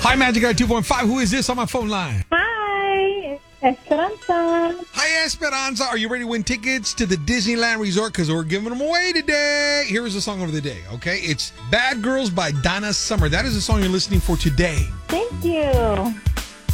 Hi, Magic Guy 2.5. Who is this on my phone line? Hi, Esperanza. Hi, Esperanza. Are you ready to win tickets to the Disneyland Resort? Because we're giving them away today. Here is the song of the day, okay? It's Bad Girls by Donna Summer. That is the song you're listening for today. Thank you.